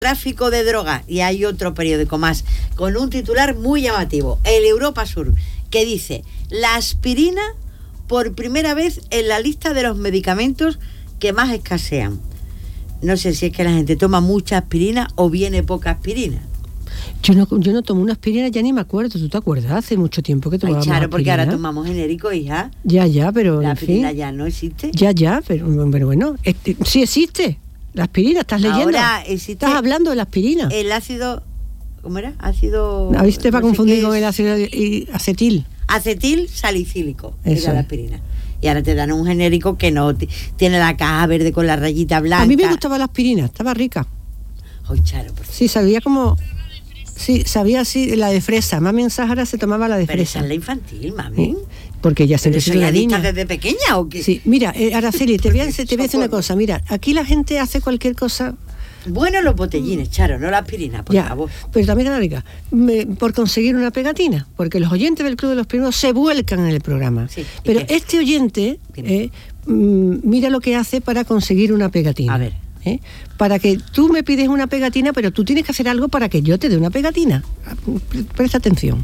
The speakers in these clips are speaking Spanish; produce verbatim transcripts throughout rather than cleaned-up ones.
tráfico de drogas, y hay otro periódico más con un titular muy llamativo, el Europa Sur, que dice: la aspirina por primera vez en la lista de los medicamentos que más escasean. No sé si es que la gente toma mucha aspirina o viene poca aspirina. Yo no, yo no tomo una aspirina, ya ni me acuerdo. ¿Tú te acuerdas? Hace mucho tiempo que tomábamos aspirina. Claro, porque ahora tomamos genérico, hija. Ya, ya, pero la en aspirina fin. ya no existe. Ya, ya, pero, pero bueno, este, sí existe. La aspirina, ¿estás leyendo? Ahora existe. Estás hablando de la aspirina. El ácido, ¿cómo era? Ácido... A ver si te va a no confundir con el ácido acetil. Acetil salicílico, Eso era la es. aspirina. Y ahora te dan un genérico que no t- tiene la caja verde con la rayita blanca. A mí me gustaba la aspirina, estaba rica. Ay, Charo, por favor. Sí, sabía como... Sí, sabía así, la de fresa. Mami en Sáhara se tomaba la de Pero fresa. esa es la infantil, mami. Sí, porque ya siempre he sido ¿Soy una adicta niña. desde pequeña o qué? Sí, mira, eh, Araceli, te voy, a, te voy a decir una cosa. Mira, aquí la gente hace cualquier cosa... Bueno, los botellines, Charo, no la aspirina, por ya, favor. pero también la rica. Me, por conseguir una pegatina, porque los oyentes del Club de los Primeros se vuelcan en el programa. Sí, pero qué? este oyente, eh, mm, mira lo que hace para conseguir una pegatina. A ver. ¿Eh? Para que tú me pides una pegatina, pero tú tienes que hacer algo para que yo te dé una pegatina. Presta atención.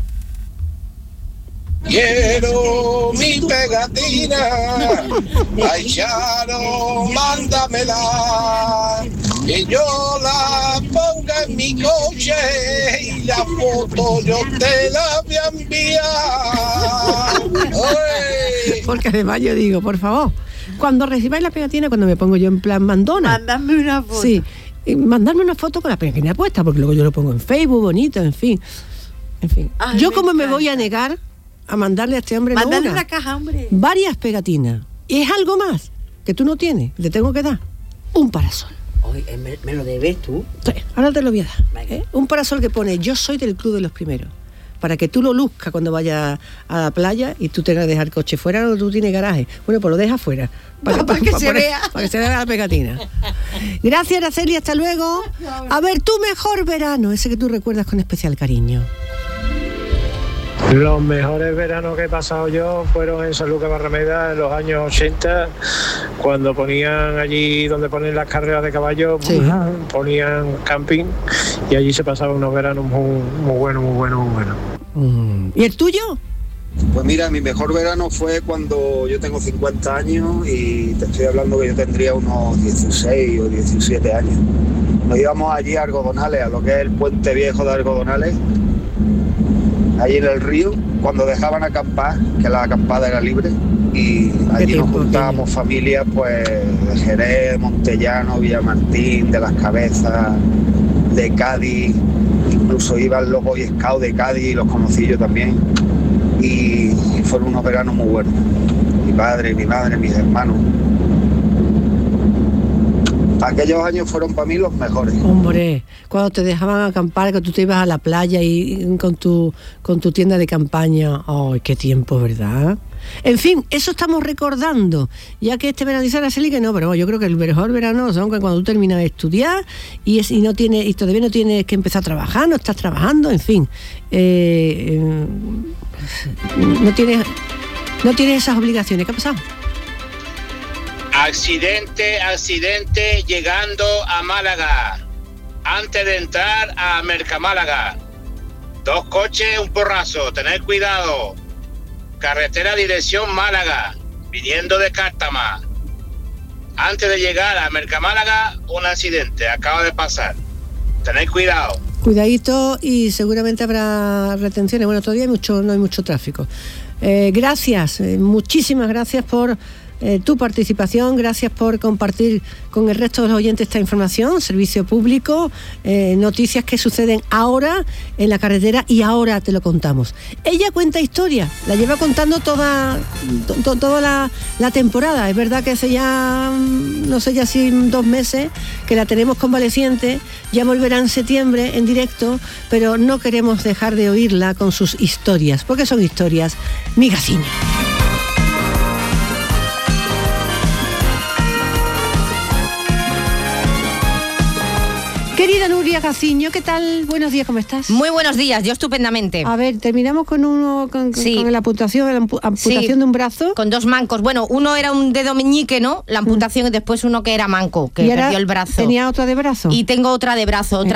Quiero mi pegatina, ay Charo, mándamela, que yo la ponga en mi coche y la foto yo te la voy a enviar. ¡Oye! Porque además yo digo, por favor, cuando recibáis la pegatina, cuando me pongo yo en plan mandona. Mándame una foto. Sí, y mandarme una foto con la pegatina puesta, porque luego yo lo pongo en Facebook, bonito, en fin. En fin. Ay, yo me como me encanta. voy a negar a mandarle a este hombre no Mándale una, una caja, hombre. varias pegatinas. Y es algo más que tú no tienes, le tengo que dar. Un parasol. Oye, eh, me, me lo debes tú. Sí, ahora te lo voy a dar. Venga. ¿eh? Un parasol que pone yo soy del Club de los Primeros. Para que tú lo luzcas cuando vayas a la playa y tú tengas que dejar el coche fuera o tú tienes garaje. Bueno, pues lo dejas fuera. Para que se vea. Para que se vea la pegatina. Gracias, Araceli, hasta luego. A ver, tu mejor verano, ese que tú recuerdas con especial cariño. Los mejores veranos que he pasado yo fueron en San Lucas Barrameda en los años ochenta, cuando ponían allí donde ponen las carreras de caballos, Sí. ponían camping y allí se pasaban unos veranos muy, muy buenos, muy buenos, muy buenos. Mm. ¿Y el tuyo? Pues mira, mi mejor verano fue cuando yo tengo cincuenta años y te estoy hablando que yo tendría unos dieciséis o diecisiete años. Nos íbamos allí a Algodonales, a lo que es el puente viejo de Algodonales, allí en el río, cuando dejaban acampar, que la acampada era libre, y allí nos tiempo, juntábamos familias pues de Jerez, de Montellano, Villamartín, de Las Cabezas, de Cádiz, incluso iban los Boy Scouts de Cádiz, los conocí yo también, y, y fueron unos veranos muy buenos. Mi padre, mi madre, mis hermanos. Aquellos años fueron para mí los mejores. Hombre, cuando te dejaban acampar, que tú te ibas a la playa y y con tu con tu tienda de campaña. ¡Ay, qué tiempo, ¿verdad? En fin, eso estamos recordando, ya que este verano dice Araceli que no, pero bueno, yo creo que el mejor verano son cuando tú terminas de estudiar y, es, y no tienes y todavía no tienes que empezar a trabajar, no estás trabajando, en fin, eh, eh, no tienes no tienes esas obligaciones. ¿Qué ha pasado? Accidente, accidente llegando a Málaga. Antes de entrar a Mercamálaga. Dos coches, un porrazo, tened cuidado. Carretera dirección Málaga, viniendo de Cártama. Antes de llegar a Mercamálaga, un accidente, acaba de pasar. Tened cuidado. Cuidadito y seguramente habrá retenciones. Bueno, todavía hay mucho, no hay mucho tráfico. Eh, gracias, eh, muchísimas gracias por eh, tu participación, gracias por compartir con el resto de los oyentes esta información, servicio público, eh, noticias que suceden ahora en la carretera y ahora te lo contamos. Ella cuenta historia, la lleva contando toda, to, to, toda la, la temporada. Es verdad que hace ya, no sé, ya si dos meses que la tenemos convaleciente, ya volverá en septiembre en directo, pero no queremos dejar de oírla con sus historias, porque son historias migasiñas. Querida Nuria Gaciño, ¿qué tal? Buenos días, ¿cómo estás? Muy buenos días, yo estupendamente. A ver, terminamos con uno con, Sí. con la amputación, la ampu- amputación Sí. de un brazo. Con dos mancos. Bueno, uno era un dedo meñique, ¿no? La amputación, y después uno que era manco, que y ahora perdió el brazo. tenía otra de brazo. Y tengo otra de brazo, otra